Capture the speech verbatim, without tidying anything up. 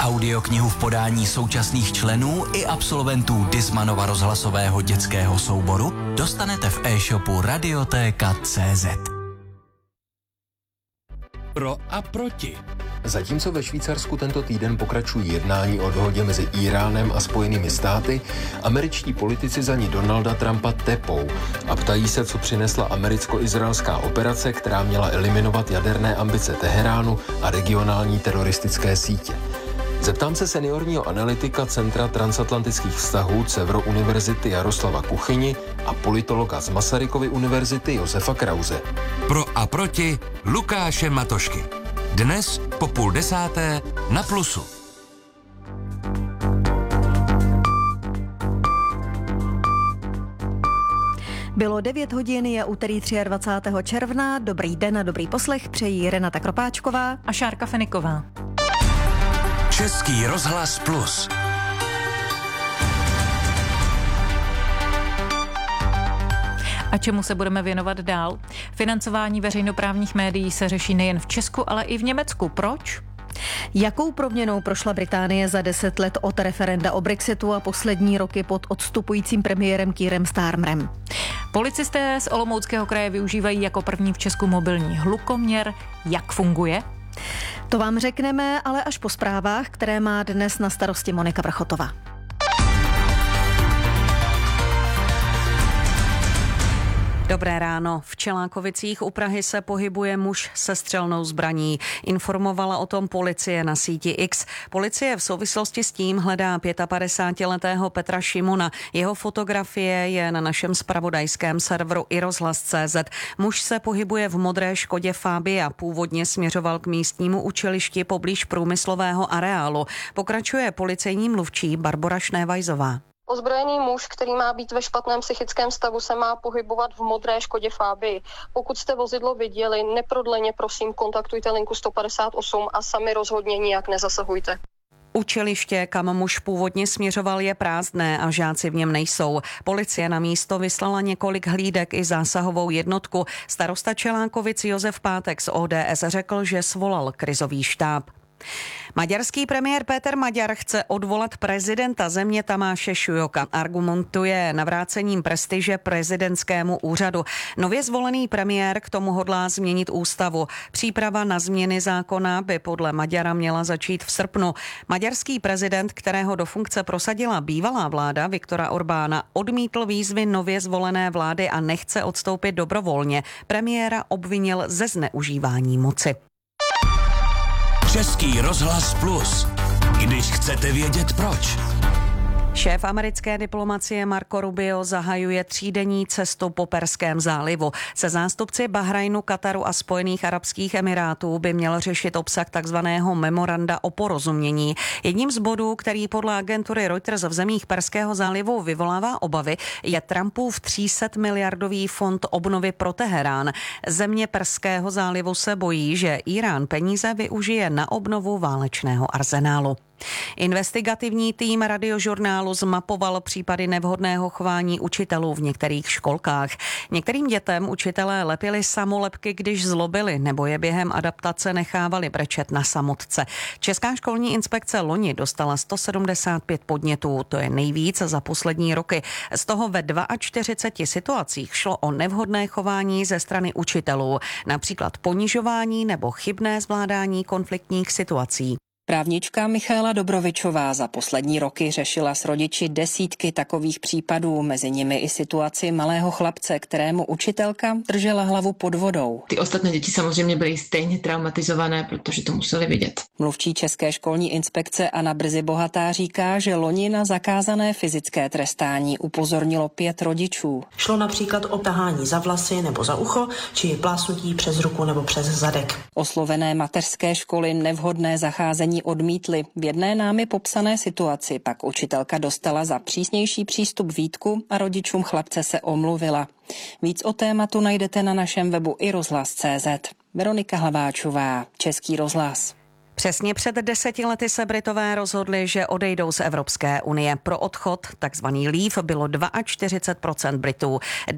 Audioknihu v podání současných členů i absolventů Dismanova rozhlasového dětského souboru dostanete v e-shopu Radiotéka tečka cé zet. Pro a proti. Zatímco ve Švýcarsku tento týden pokračují jednání o dohodě mezi Íránem a Spojenými státy, američtí politici za ní Donalda Trumpa tepou a ptají se, co přinesla americko-izraelská operace, která měla eliminovat jaderné ambice Teheránu a regionální teroristické sítě. Zeptám se seniorního analytika Centra transatlantických vztahů Cevro univerzity Jaroslava Kuchyni a politologa z Masarykovy univerzity Josefa Krause. Pro a proti Lukáše Matošky. Dnes po půl desáté na Plusu. Bylo devět hodin, je úterý dvacátého třetího června. Dobrý den a dobrý poslech přejí Renata Kropáčková a Šárka Feniková. Český rozhlas Plus. A čemu se budeme věnovat dál? Financování veřejnoprávních médií se řeší nejen v Česku, ale i v Německu. Proč? Jakou proměnou prošla Británie za deset let od referenda o Brexitu a poslední roky pod odstupujícím premiérem Keirem Starmerem? Policisté z Olomouckého kraje využívají jako první v Česku mobilní hlukoměr. Jak funguje? To vám řekneme, ale až po zprávách, které má dnes na starosti Monika Vrchotová. Dobré ráno. V Čelákovicích u Prahy se pohybuje muž se střelnou zbraní. Informovala o tom policie na síti X. Policie v souvislosti s tím hledá padesátipětiletého Petra Šimona. Jeho fotografie je na našem zpravodajském serveru i rozhlas tečka cé zet. Muž se pohybuje v modré Škodě Fabia. Původně směřoval k místnímu učilišti poblíž průmyslového areálu. Pokračuje policejní mluvčí Barbora Šnévajzová. Ozbrojený muž, který má být ve špatném psychickém stavu, se má pohybovat v modré Škodě Fabii. Pokud jste vozidlo viděli, neprodleně prosím kontaktujte linku sto padesát osm a sami rozhodně nijak nezasahujte. Učiliště, kam muž původně směřoval, je prázdné a žáci v něm nejsou. Policie na místo vyslala několik hlídek i zásahovou jednotku. Starosta Čelánkovic Josef Pátek z ó dé es řekl, že svolal krizový štáb. Maďarský premiér Péter Maďar chce odvolat prezidenta země Tamáše Šujoka. Argumentuje navrácením prestiže prezidentskému úřadu. Nově zvolený premiér k tomu hodlá změnit ústavu. Příprava na změny zákona by podle Maďara měla začít v srpnu. Maďarský prezident, kterého do funkce prosadila bývalá vláda Viktora Orbána, odmítl výzvy nově zvolené vlády a nechce odstoupit dobrovolně. Premiéra obvinil ze zneužívání moci. Český rozhlas Plus. Když chcete vědět proč. Šéf americké diplomacie Marco Rubio zahajuje třídenní cestu po Perském zálivu. Se zástupci Bahrajnu, Kataru a Spojených arabských emirátů by měl řešit obsah takzvaného memoranda o porozumění. Jedním z bodů, který podle agentury Reuters v zemích Perského zálivu vyvolává obavy, je Trumpův tři sta miliardový fond obnovy pro Teherán. Země Perského zálivu se bojí, že Irán peníze využije na obnovu válečného arzenálu. Investigativní tým Radiožurnálu zmapoval případy nevhodného chování učitelů v některých školkách. Některým dětem učitelé lepili samolepky, když zlobili, nebo je během adaptace nechávali brečet na samotce. Česká školní inspekce loni dostala sto sedmdesát pět podnětů, to je nejvíc za poslední roky. Z toho ve čtyřiceti dvou situacích šlo o nevhodné chování ze strany učitelů, například ponižování nebo chybné zvládání konfliktních situací. Právnička Michaela Dobrovičová za poslední roky řešila s rodiči desítky takových případů, mezi nimi i situaci malého chlapce, kterému učitelka držela hlavu pod vodou. Ty ostatní děti samozřejmě byly stejně traumatizované, protože to museli vidět. Mluvčí České školní inspekce Anna Brzy Bohatá říká, že loni na zakázané fyzické trestání upozornilo pět rodičů. Šlo například o tahání za vlasy nebo za ucho, či plásnutí přes ruku nebo přes zadek. Oslovené mateřské školy nevhodné zacházení odmítli. V jedné námi popsané situaci pak učitelka dostala za přísnější přístup výtku a rodičům chlapce se omluvila. Víc o tématu najdete na našem webu i rozhlas tečka cé zet. Veronika Hlaváčová, Český rozhlas. Přesně před deseti lety se Britové rozhodli, že odejdou z Evropské unie. Pro odchod, takzvaný leave, bylo čtyřicet dva procent Britů.